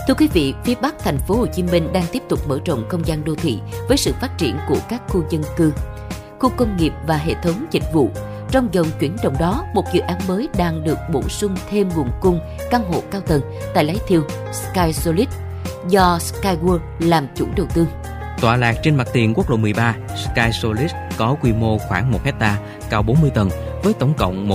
Thưa quý vị, phía Bắc thành phố Hồ Chí Minh đang tiếp tục mở rộng không gian đô thị với sự phát triển của các khu dân cư, khu công nghiệp và hệ thống dịch vụ. Trong dòng chuyển động đó, một dự án mới đang được bổ sung thêm nguồn cung căn hộ cao tầng tại Lái Thiêu Sky Solid do Skyworld làm chủ đầu tư. Tọa lạc trên mặt tiền quốc lộ 13, Sky Solid có quy mô khoảng 1 hectare, cao 40 tầng với tổng cộng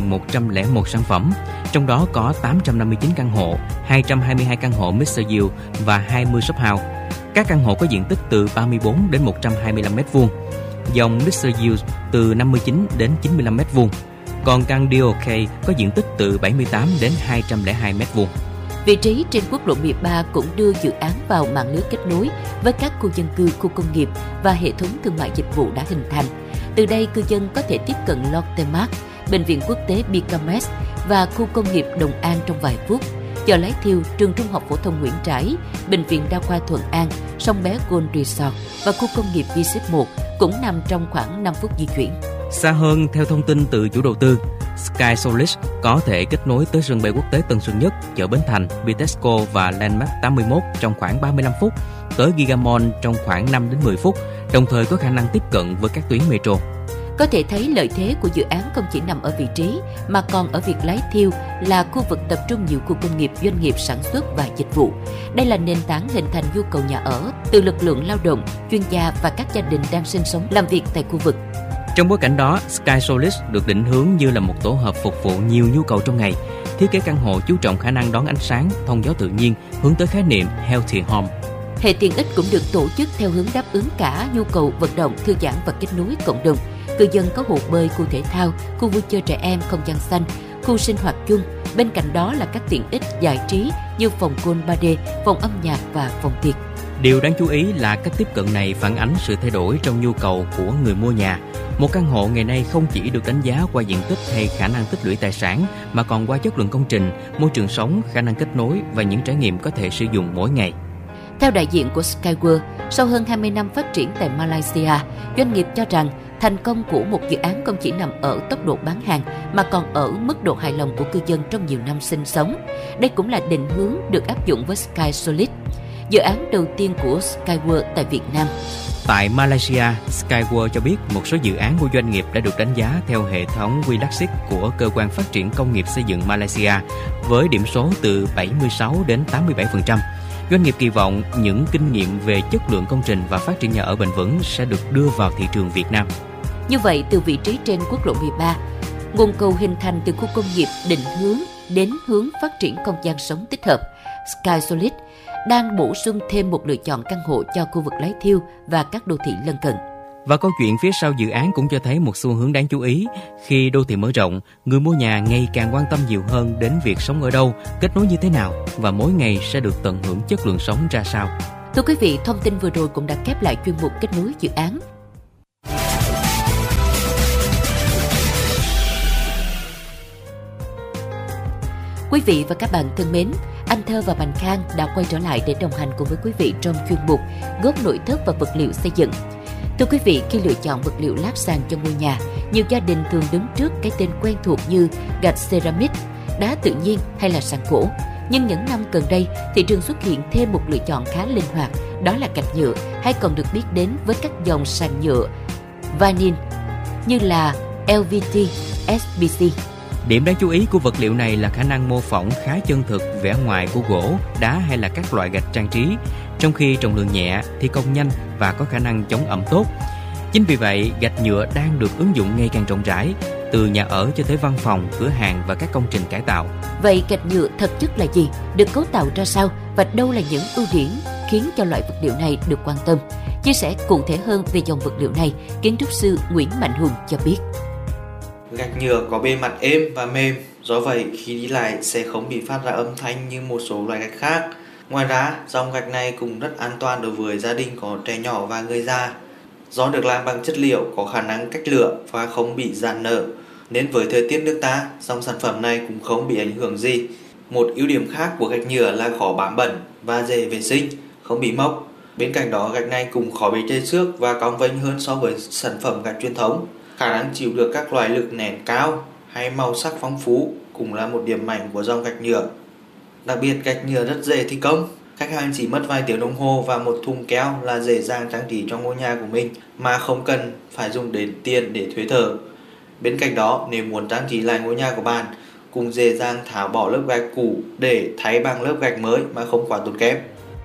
1.101 sản phẩm. Trong đó có 859 căn hộ, 222 căn hộ Mixed Use và 20 shop house. Các căn hộ có diện tích từ 34 đến 125 m2, dòng Mixed Use từ 59 đến 95 m2. Còn căn DOK có diện tích từ 78 đến 202 m2. Vị trí trên quốc lộ 13 cũng đưa dự án vào mạng lưới kết nối với các khu dân cư, khu công nghiệp và hệ thống thương mại dịch vụ đã hình thành. Từ đây, cư dân có thể tiếp cận Lotte Mart, Bệnh viện quốc tế Bicamed và khu công nghiệp Đồng An trong vài phút. Chợ Lái Thiêu, trường trung học phổ thông Nguyễn Trãi, Bệnh viện Đa khoa Thuận An, Sông Bé Gold Resort và khu công nghiệp V-Ship 1 cũng nằm trong khoảng 5 phút di chuyển. Xa hơn, theo thông tin từ chủ đầu tư, Sky Solid có thể kết nối tới sân bay quốc tế Tân Sơn Nhất, chợ Bến Thành, Bitexco và Landmark 81 trong khoảng 35 phút, tới Gigamall trong khoảng 5 đến 10 phút, đồng thời có khả năng tiếp cận với các tuyến metro. Có thể thấy lợi thế của dự án không chỉ nằm ở vị trí mà còn ở việc Lái Thiêu là khu vực tập trung nhiều khu công nghiệp, doanh nghiệp sản xuất và dịch vụ. Đây là nền tảng hình thành nhu cầu nhà ở từ lực lượng lao động, chuyên gia và các gia đình đang sinh sống làm việc tại khu vực. Trong bối cảnh đó, Sky Solid được định hướng như là một tổ hợp phục vụ nhiều nhu cầu trong ngày. Thiết kế căn hộ chú trọng khả năng đón ánh sáng, thông gió tự nhiên, hướng tới khái niệm Healthy Home. Hệ tiện ích cũng được tổ chức theo hướng đáp ứng cả nhu cầu vận động, thư giãn và kết nối cộng đồng. Cư dân có hồ bơi, khu thể thao, khu vui chơi trẻ em, không gian xanh, khu sinh hoạt chung. Bên cạnh đó là các tiện ích giải trí như phòng golf 3D, phòng âm nhạc và phòng tiệc. Điều đáng chú ý là cách tiếp cận này phản ánh sự thay đổi trong nhu cầu của người mua nhà. Một căn hộ ngày nay không chỉ được đánh giá qua diện tích hay khả năng tích lũy tài sản, mà còn qua chất lượng công trình, môi trường sống, khả năng kết nối và những trải nghiệm có thể sử dụng mỗi ngày. Theo đại diện của Skyworld, sau hơn 20 năm phát triển tại Malaysia, doanh nghiệp cho rằng thành công của một dự án không chỉ nằm ở tốc độ bán hàng mà còn ở mức độ hài lòng của cư dân trong nhiều năm sinh sống. Đây cũng là định hướng được áp dụng với Sky Solid, dự án đầu tiên của Skyworld tại Việt Nam. Tại Malaysia, Skyworld cho biết một số dự án của doanh nghiệp đã được đánh giá theo hệ thống Wilaxis của Cơ quan Phát triển Công nghiệp Xây dựng Malaysia với điểm số từ 76 đến 87%. Doanh nghiệp kỳ vọng những kinh nghiệm về chất lượng công trình và phát triển nhà ở bền vững sẽ được đưa vào thị trường Việt Nam. Như vậy, từ vị trí trên quốc lộ 13, nguồn cầu hình thành từ khu công nghiệp định hướng đến hướng phát triển không gian sống tích hợp, Sky Solid đang bổ sung thêm một lựa chọn căn hộ cho khu vực Lái Thiêu và các đô thị lân cận. Và câu chuyện phía sau dự án cũng cho thấy một xu hướng đáng chú ý. Khi đô thị mở rộng, người mua nhà ngày càng quan tâm nhiều hơn đến việc sống ở đâu, kết nối như thế nào và mỗi ngày sẽ được tận hưởng chất lượng sống ra sao. Thưa quý vị, thông tin vừa rồi cũng đã khép lại chuyên mục kết nối dự án. Quý vị và các bạn thân mến, anh Thơ và Bành Khang đã quay trở lại để đồng hành cùng với quý vị trong chuyên mục Gốc nội thất và vật liệu xây dựng. Thưa quý vị, khi lựa chọn vật liệu lát sàn cho ngôi nhà, nhiều gia đình thường đứng trước cái tên quen thuộc như gạch ceramic, đá tự nhiên hay là sàn gỗ. Nhưng những năm gần đây, thị trường xuất hiện thêm một lựa chọn khá linh hoạt, đó là gạch nhựa, hay còn được biết đến với các dòng sàn nhựa vinyl như là LVT, SBC. Điểm đáng chú ý của vật liệu này là khả năng mô phỏng khá chân thực vẻ ngoài của gỗ, đá hay là các loại gạch trang trí, trong khi trọng lượng nhẹ, thi công nhanh và có khả năng chống ẩm tốt. Chính vì vậy, gạch nhựa đang được ứng dụng ngày càng rộng rãi, từ nhà ở cho tới văn phòng, cửa hàng và các công trình cải tạo. Vậy gạch nhựa thực chất là gì? Được cấu tạo ra sao? Và đâu là những ưu điểm khiến cho loại vật liệu này được quan tâm? Chia sẻ cụ thể hơn về dòng vật liệu này, kiến trúc sư Nguyễn Mạnh Hùng cho biết. Gạch nhựa có bề mặt êm và mềm, do vậy khi đi lại sẽ không bị phát ra âm thanh như một số loại gạch khác. Ngoài ra, dòng gạch này cũng rất an toàn đối với gia đình có trẻ nhỏ và người già. Do được làm bằng chất liệu có khả năng cách lửa và không bị rạn nở, nên với thời tiết nước ta, dòng sản phẩm này cũng không bị ảnh hưởng gì. Một ưu điểm khác của gạch nhựa là khó bám bẩn và dễ vệ sinh, không bị mốc. Bên cạnh đó, gạch này cũng khó bị trầy xước và cong vênh hơn so với sản phẩm gạch truyền thống. Khả năng chịu được các loại lực nén cao hay màu sắc phong phú cũng là một điểm mạnh của dòng gạch nhựa. Đặc biệt, gạch nhựa rất dễ thi công. Khách hàng chỉ mất vài tiếng đồng hồ và một thùng keo là dễ dàng trang trí cho ngôi nhà của mình mà không cần phải dùng đến tiền để thuê thợ. Bên cạnh đó, nếu muốn trang trí lại ngôi nhà của bạn, cũng dễ dàng tháo bỏ lớp gạch cũ để thay bằng lớp gạch mới mà không quá tốn kém.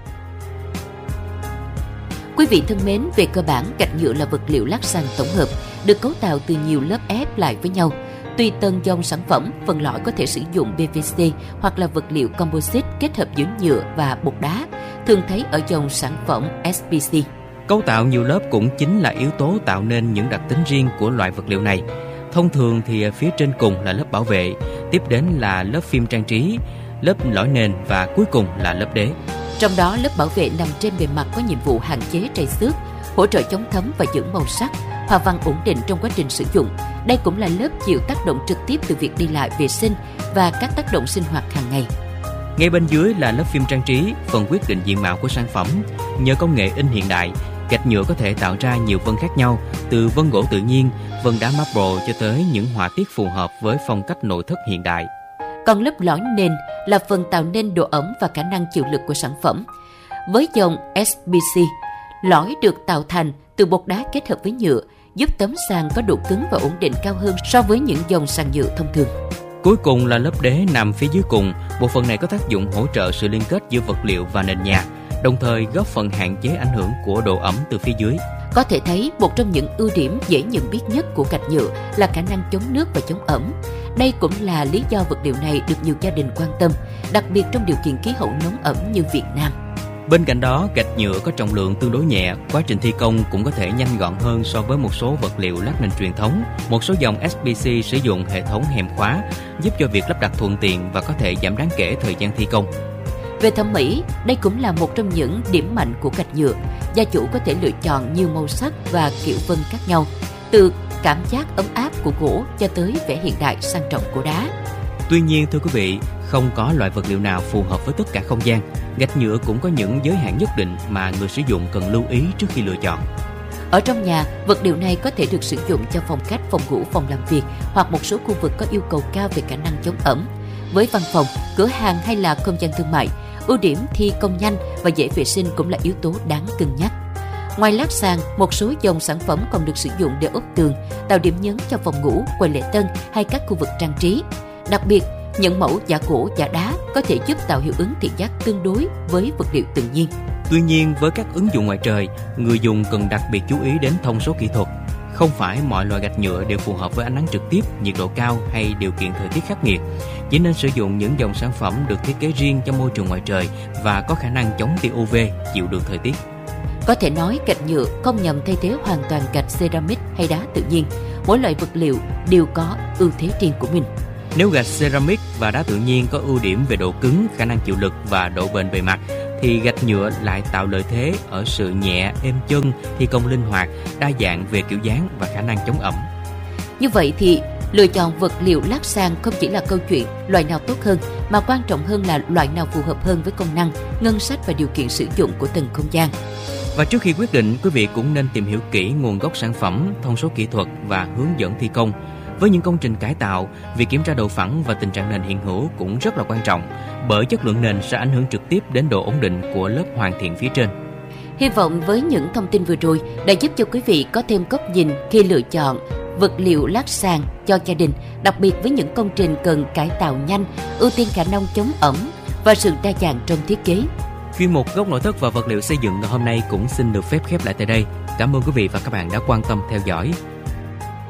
Quý vị thân mến, về cơ bản, gạch nhựa là vật liệu lát sàn tổng hợp, được cấu tạo từ nhiều lớp ép lại với nhau. Tùy từng dòng sản phẩm, phần lõi có thể sử dụng PVC hoặc là vật liệu composite kết hợp giữa nhựa và bột đá, thường thấy ở dòng sản phẩm SPC. Cấu tạo nhiều lớp cũng chính là yếu tố tạo nên những đặc tính riêng của loại vật liệu này. Thông thường thì phía trên cùng là lớp bảo vệ, tiếp đến là lớp phim trang trí, lớp lõi nền và cuối cùng là lớp đế. Trong đó, lớp bảo vệ nằm trên bề mặt có nhiệm vụ hạn chế trầy xước, hỗ trợ chống thấm và giữ màu sắc, hòa văn ổn định trong quá trình sử dụng. Đây cũng là lớp chịu tác động trực tiếp từ việc đi lại vệ sinh và các tác động sinh hoạt hàng ngày. Ngay bên dưới là lớp phim trang trí, phần quyết định diện mạo của sản phẩm. Nhờ công nghệ in hiện đại, gạch nhựa có thể tạo ra nhiều vân khác nhau, từ vân gỗ tự nhiên, vân đá marble cho tới những họa tiết phù hợp với phong cách nội thất hiện đại. Còn lớp lõi nền là phần tạo nên độ ẩm và khả năng chịu lực của sản phẩm. Với dòng SPC, lõi được tạo thành từ bột đá kết hợp với nhựa, giúp tấm sàn có độ cứng và ổn định cao hơn so với những dòng sàn nhựa thông thường. Cuối cùng là lớp đế nằm phía dưới cùng. Bộ phận này có tác dụng hỗ trợ sự liên kết giữa vật liệu và nền nhà, đồng thời góp phần hạn chế ảnh hưởng của độ ẩm từ phía dưới. Có thể thấy, một trong những ưu điểm dễ nhận biết nhất của gạch nhựa là khả năng chống nước và chống ẩm. Đây cũng là lý do vật liệu này được nhiều gia đình quan tâm, đặc biệt trong điều kiện khí hậu nóng ẩm như Việt Nam. Bên cạnh đó, gạch nhựa có trọng lượng tương đối nhẹ, quá trình thi công cũng có thể nhanh gọn hơn so với một số vật liệu lát nền truyền thống. Một số dòng SPC sử dụng hệ thống hèm khóa, giúp cho việc lắp đặt thuận tiện và có thể giảm đáng kể thời gian thi công. Về thẩm mỹ, đây cũng là một trong những điểm mạnh của gạch nhựa. Gia chủ có thể lựa chọn nhiều màu sắc và kiểu vân khác nhau, từ cảm giác ấm áp của gỗ cho tới vẻ hiện đại sang trọng của đá. Tuy nhiên, thưa quý vị, không có loại vật liệu nào phù hợp với tất cả không gian. Gạch nhựa cũng có những giới hạn nhất định mà người sử dụng cần lưu ý trước khi lựa chọn. Ở trong nhà, vật liệu này có thể được sử dụng cho phòng khách, phòng ngủ, phòng làm việc hoặc một số khu vực có yêu cầu cao về khả năng chống ẩm. Với văn phòng, cửa hàng hay là không gian thương mại, ưu điểm thi công nhanh và dễ vệ sinh cũng là yếu tố đáng cân nhắc. Ngoài lát sàn, một số dòng sản phẩm còn được sử dụng để ốp tường, tạo điểm nhấn cho phòng ngủ, quầy lễ tân hay các khu vực trang trí. Đặc biệt, những mẫu giả gỗ, giả đá có thể giúp tạo hiệu ứng thị giác tương đối với vật liệu tự nhiên. Tuy nhiên, với các ứng dụng ngoài trời, người dùng cần đặc biệt chú ý đến thông số kỹ thuật. Không phải mọi loại gạch nhựa đều phù hợp với ánh nắng trực tiếp, nhiệt độ cao hay điều kiện thời tiết khắc nghiệt. Chỉ nên sử dụng những dòng sản phẩm được thiết kế riêng cho môi trường ngoài trời và có khả năng chống tia UV, chịu được thời tiết. Có thể nói gạch nhựa không nhằm thay thế hoàn toàn gạch ceramic hay đá tự nhiên. Mỗi loại vật liệu đều có ưu thế riêng của mình. Nếu gạch ceramic và đá tự nhiên có ưu điểm về độ cứng, khả năng chịu lực và độ bền bề mặt, thì gạch nhựa lại tạo lợi thế ở sự nhẹ, êm chân, thi công linh hoạt, đa dạng về kiểu dáng và khả năng chống ẩm. Như vậy thì lựa chọn vật liệu lát sàn không chỉ là câu chuyện loại nào tốt hơn, mà quan trọng hơn là loại nào phù hợp hơn với công năng, ngân sách và điều kiện sử dụng của từng không gian. Và trước khi quyết định, quý vị cũng nên tìm hiểu kỹ nguồn gốc sản phẩm, thông số kỹ thuật và hướng dẫn thi công. Với những công trình cải tạo, việc kiểm tra độ phẳng và tình trạng nền hiện hữu cũng rất là quan trọng, bởi chất lượng nền sẽ ảnh hưởng trực tiếp đến độ ổn định của lớp hoàn thiện phía trên. Hy vọng với những thông tin vừa rồi đã giúp cho quý vị có thêm góc nhìn khi lựa chọn vật liệu lát sàn cho gia đình, đặc biệt với những công trình cần cải tạo nhanh, ưu tiên khả năng chống ẩm và sự đa dạng trong thiết kế. Chuyên mục Góc nội thất và vật liệu xây dựng ngày hôm nay cũng xin được phép khép lại tại đây. Cảm ơn quý vị và các bạn đã quan tâm theo dõi.